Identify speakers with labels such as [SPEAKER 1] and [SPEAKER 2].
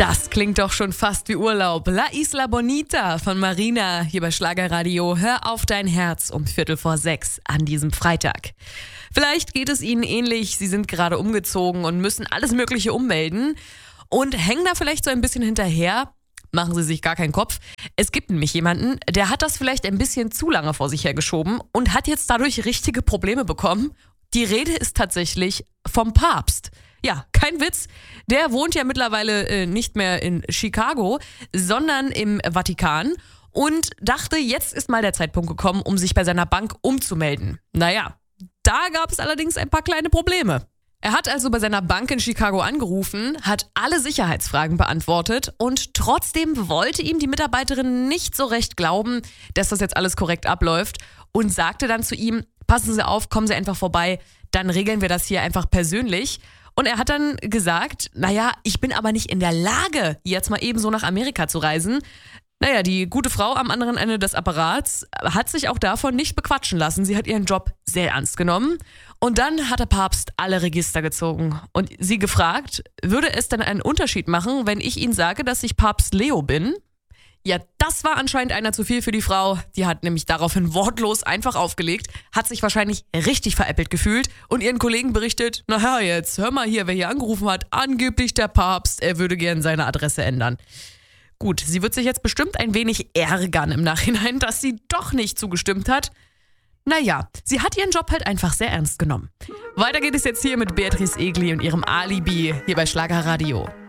[SPEAKER 1] Das klingt doch schon fast wie Urlaub. La Isla Bonita von Marina hier bei Schlagerradio. Hör auf dein Herz um 5:45 an diesem Freitag. Vielleicht geht es Ihnen ähnlich. Sie sind gerade umgezogen und müssen alles Mögliche ummelden und hängen da vielleicht so ein bisschen hinterher. Machen Sie sich gar keinen Kopf. Es gibt nämlich jemanden, der hat das vielleicht ein bisschen zu lange vor sich hergeschoben und hat jetzt dadurch richtige Probleme bekommen. Die Rede ist tatsächlich vom Papst. Ja, kein Witz. Der wohnt ja mittlerweile nicht mehr in Chicago, sondern im Vatikan und dachte, jetzt ist mal der Zeitpunkt gekommen, um sich bei seiner Bank umzumelden. Naja, da gab es allerdings ein paar kleine Probleme. Er hat also bei seiner Bank in Chicago angerufen, hat alle Sicherheitsfragen beantwortet und trotzdem wollte ihm die Mitarbeiterin nicht so recht glauben, dass das jetzt alles korrekt abläuft und sagte dann zu ihm, passen Sie auf, kommen Sie einfach vorbei, dann regeln wir das hier einfach persönlich. Und er hat dann gesagt, naja, ich bin aber nicht in der Lage, jetzt mal eben so nach Amerika zu reisen. Naja, die gute Frau am anderen Ende des Apparats hat sich auch davon nicht bequatschen lassen. Sie hat ihren Job sehr ernst genommen. Und dann hat der Papst alle Register gezogen und sie gefragt, würde es denn einen Unterschied machen, wenn ich Ihnen sage, dass ich Papst Leo bin? Ja, das war anscheinend einer zu viel für die Frau. Die hat nämlich daraufhin wortlos einfach aufgelegt, hat sich wahrscheinlich richtig veräppelt gefühlt und ihren Kollegen berichtet, naja, jetzt hör mal hier, wer hier angerufen hat, angeblich der Papst, er würde gern seine Adresse ändern. Gut, sie wird sich jetzt bestimmt ein wenig ärgern im Nachhinein, dass sie doch nicht zugestimmt hat. Naja, sie hat ihren Job halt einfach sehr ernst genommen. Weiter geht es jetzt hier mit Beatrice Egli und ihrem Alibi hier bei Schlagerradio.